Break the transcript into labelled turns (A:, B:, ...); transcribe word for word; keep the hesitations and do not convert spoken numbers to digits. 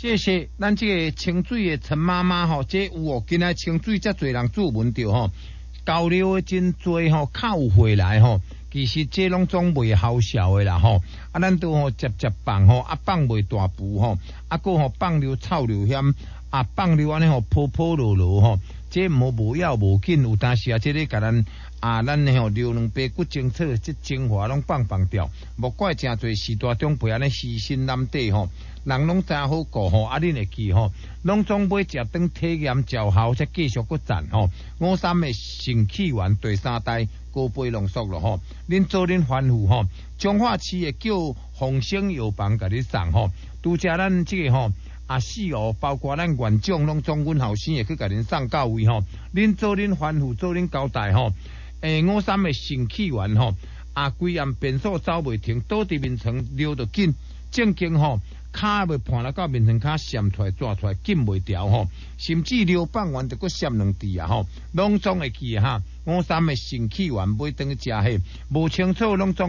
A: 这是咱这个清水的陈妈妈吼，这有哦，今仔清水遮侪人注文着吼，交流的真多吼，靠回来吼。其实这拢总袂好笑的啦吼，啊，咱都吼接接放吼，啊放袂大步吼，啊个吼放流臭流险，啊放流安尼吼坡坡落落吼，这无无要无紧，有当时啊，这个甲咱啊咱吼流两杯骨精草，这精华拢放放掉，莫怪真侪时代长辈安尼牺牲难得吼，人拢真好过吼，啊恁会记吼，拢总买食顿体验照后，才继续搁赞吼，五三的盛气园第三代。高杯浓缩咯吼，恁做恁吩咐吼，彰化市的叫鸿星药房甲你送吼，拄则咱即个吼啊四哦，包括咱园长拢总阮后生会去甲恁送到位吼，恁做恁吩咐，做恁交代吼，诶五三的盛气园吼，啊规暗便所走袂停，倒伫面床溜得紧，正经吼。骹袂盘了到面床骹闪出来抓出来紧袂掉吼，甚至溜放完就搁闪两滴啊吼，拢总会记哈。五三的盛气园买顿食迄，无清楚拢总。